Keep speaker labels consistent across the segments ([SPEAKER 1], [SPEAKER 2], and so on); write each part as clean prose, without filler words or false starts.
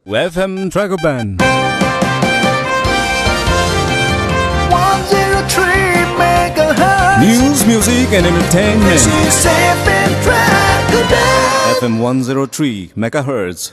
[SPEAKER 1] FM Tracker Band.
[SPEAKER 2] 103 megahertz.
[SPEAKER 1] News, music and entertainment.
[SPEAKER 2] This is FM Tracker Band.
[SPEAKER 1] FM 103 megahertz.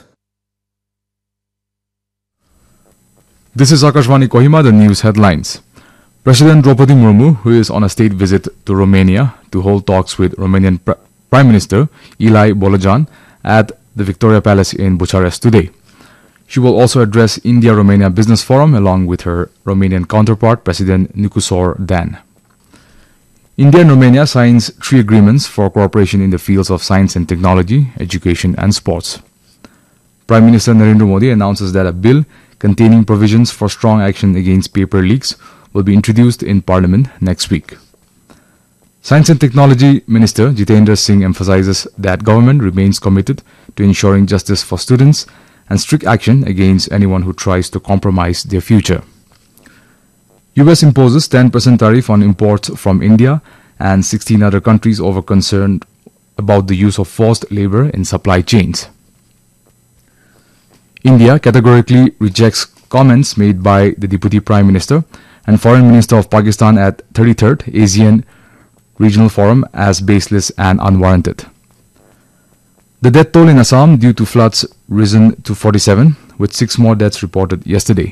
[SPEAKER 3] This is Akashvani Kohima, the news headlines. President Draupadi Murmu, who is on a state visit to Romania to hold talks with Romanian Prime Minister Eli Bolojan at the Victoria Palace in Bucharest today. She will also address India-Romania Business Forum along with her Romanian counterpart, President Nicusor Dan. India and Romania signs 3 agreements for cooperation in the fields of science and technology, education and sports. Prime Minister Narendra Modi announces that a bill containing provisions for strong action against paper leaks will be introduced in Parliament next week. Science and Technology Minister Jitendra Singh emphasizes that government remains committed to ensuring justice for students and strict action against anyone who tries to compromise their future. US imposes 10% tariff on imports from India and 16 other countries over concern about the use of forced labor in supply chains. India categorically rejects comments made by the Deputy Prime Minister and Foreign Minister of Pakistan at 33rd ASEAN Regional Forum as baseless and unwarranted. The death toll in Assam due to floods risen to 47, with 6 more deaths reported yesterday.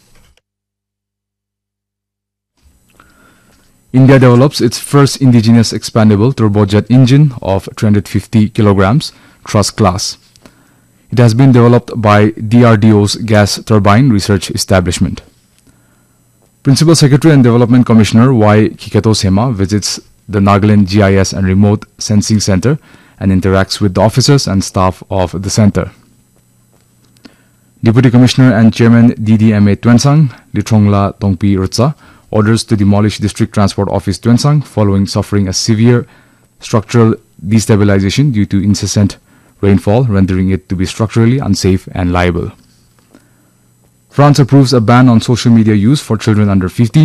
[SPEAKER 3] India develops its first indigenous expandable turbojet engine of 350 kilograms, thrust class. It has been developed by DRDO's Gas Turbine Research Establishment. Principal Secretary and Development Commissioner Y. Kiketo Sema visits the Nagaland GIS and Remote Sensing Center and interacts with the officers and staff of the center. Deputy Commissioner and Chairman DDMA Tuensang, Litrongla Tongpi Rutsa, orders to demolish District Transport Office Tuensang following suffering a severe structural destabilization due to incessant rainfall, rendering it to be structurally unsafe and liable. France approves a ban on social media use for children under 15